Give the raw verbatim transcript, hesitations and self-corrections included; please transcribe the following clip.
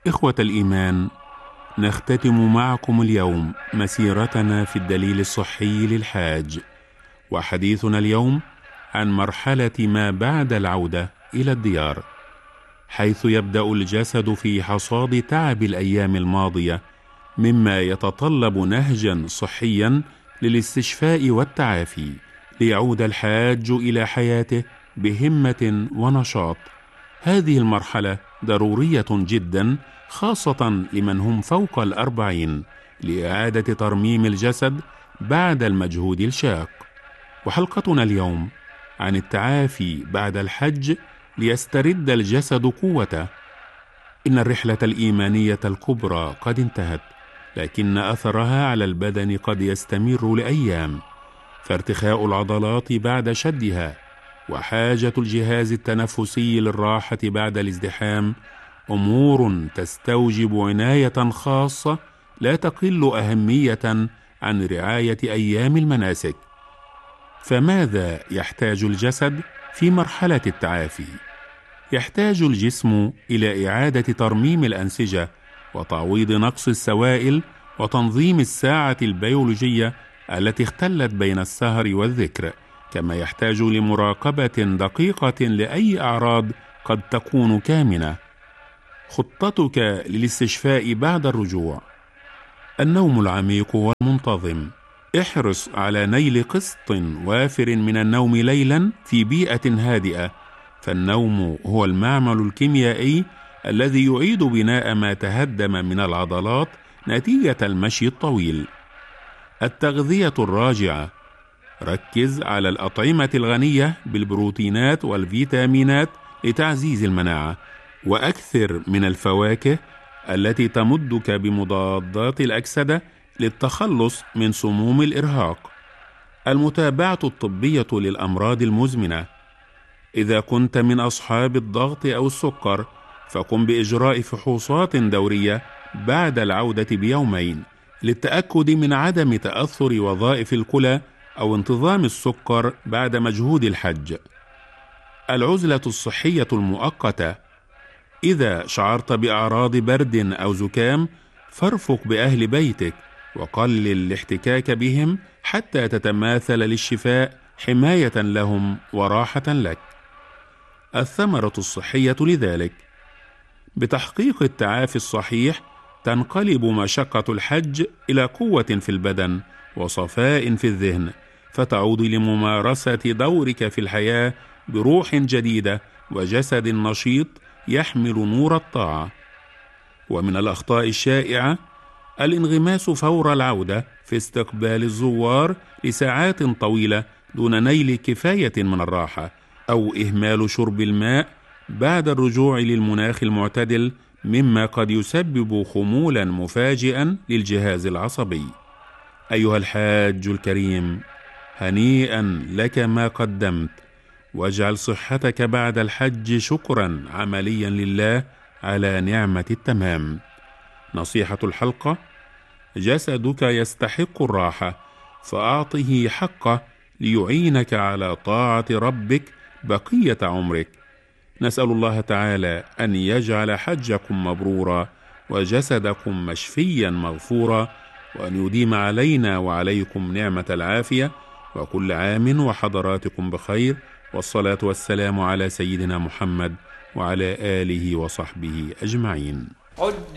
إخوة الإيمان، نختتم معكم اليوم مسيرتنا في الدليل الصحي للحاج، وحديثنا اليوم عن مرحلة ما بعد العودة إلى الديار، حيث يبدأ الجسد في حصاد تعب الأيام الماضية، مما يتطلب نهجا صحيا للاستشفاء والتعافي، ليعود الحاج إلى حياته بهمة ونشاط. هذه المرحلة ضرورية جدا، خاصة لمن هم فوق الأربعين، لإعادة ترميم الجسد بعد المجهود الشاق. وحلقتنا اليوم عن التعافي بعد الحج ليسترد الجسد قوته. إن الرحلة الإيمانية الكبرى قد انتهت، لكن أثرها على البدن قد يستمر لأيام، فارتخاء العضلات بعد شدها وحاجة الجهاز التنفسي للراحة بعد الازدحام أمور تستوجب عناية خاصة لا تقل أهمية عن رعاية أيام المناسك. فماذا يحتاج الجسد في مرحلة التعافي؟ يحتاج الجسم إلى إعادة ترميم الأنسجة وتعويض نقص السوائل وتنظيم الساعة البيولوجية التي اختلت بين السهر والذكر، كما يحتاج لمراقبة دقيقة لأي أعراض قد تكون كامنة. خطتك للاستشفاء بعد الرجوع: النوم العميق والمنتظم. احرص على نيل قسط وافر من النوم ليلا في بيئة هادئة، فالنوم هو المعمل الكيميائي الذي يعيد بناء ما تهدم من العضلات نتيجة المشي الطويل. التغذية الراجعة: ركز على الأطعمة الغنية بالبروتينات والفيتامينات لتعزيز المناعة، وأكثر من الفواكه التي تمدك بمضادات الأكسدة للتخلص من سموم الإرهاق. المتابعة الطبية للأمراض المزمنة: إذا كنت من أصحاب الضغط أو السكر، فقم بإجراء فحوصات دورية بعد العودة بيومين للتأكد من عدم تأثر وظائف الكلى أو انتظام السكر بعد مجهود الحج. العزلة الصحية المؤقتة: إذا شعرت بأعراض برد أو زكام، فارفق بأهل بيتك وقلل الاحتكاك بهم حتى تتماثل للشفاء حماية لهم وراحة لك. الثمرة الصحية لذلك: بتحقيق التعافي الصحيح تنقلب مشقة الحج إلى قوة في البدن وصفاء في الذهن، فتعود لممارسة دورك في الحياة بروح جديدة وجسد نشيط يحمل نور الطاعة. ومن الأخطاء الشائعة الانغماس فور العودة في استقبال الزوار لساعات طويلة دون نيل كفاية من الراحة، أو إهمال شرب الماء بعد الرجوع للمناخ المعتدل، مما قد يسبب خمولا مفاجئا للجهاز العصبي. أيها الحاج الكريم، هنيئا لك ما قدمت، واجعل صحتك بعد الحج شكرا عمليا لله على نعمة التمام. نصيحة الحلقة: جسدك يستحق الراحة، فأعطه حقه ليعينك على طاعة ربك بقية عمرك. نسأل الله تعالى أن يجعل حجكم مبرورا وجسدكم مشفيا مغفورا، وأن يديم علينا وعليكم نعمة العافية، وكل عام وحضراتكم بخير، والصلاة والسلام على سيدنا محمد وعلى آله وصحبه أجمعين.